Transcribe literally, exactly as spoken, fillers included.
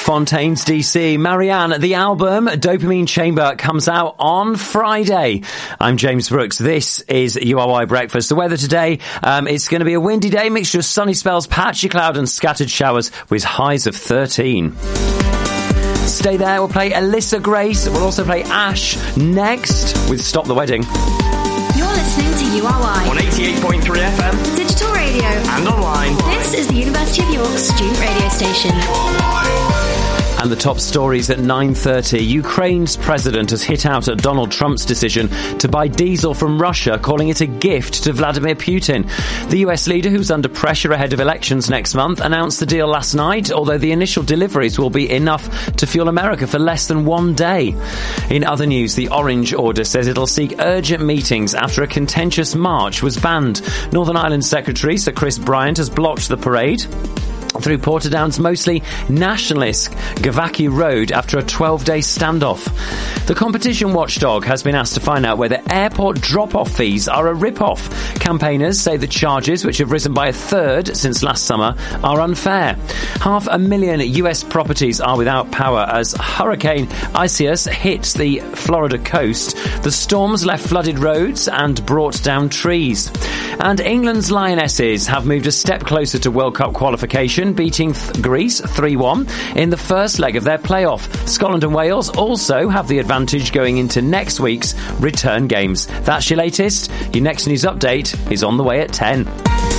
Fontaines, D C. Marianne, the album Dopamine Chamber comes out on Friday. I'm James Brooks. This is U R Y Breakfast. The weather today, um, it's going to be a windy day, mixture of sunny spells, patchy cloud and scattered showers with highs of thirteen. Stay there. We'll play Alyssa Grace. We'll also play Ash next with Stop the Wedding. You're listening to U R Y on eighty-eight point three F M, digital radio and online. This is the University of York student radio station. And the top stories at nine thirty. Ukraine's president has hit out at Donald Trump's decision to buy diesel from Russia, calling it a gift to Vladimir Putin. The U S leader, who's under pressure ahead of elections next month, announced the deal last night, although the initial deliveries will be enough to fuel America for less than one day. In other news, the Orange Order says it'll seek urgent meetings after a contentious march was banned. Northern Ireland Secretary Sir Chris Bryant has blocked the parade through Portadown's mostly nationalist Gavaki Road after a twelve-day standoff. The competition watchdog has been asked to find out whether airport drop-off fees are a rip-off. Campaigners say the charges, which have risen by a third since last summer, are unfair. Half a million U S properties are without power as Hurricane Isaias hits the Florida coast. The storms left flooded roads and brought down trees. And England's Lionesses have moved a step closer to World Cup qualification, beating th- Greece three one in the first leg of their playoff. Scotland and Wales also have the advantage going into next week's return games. That's your latest. Your next news update is on the way at ten.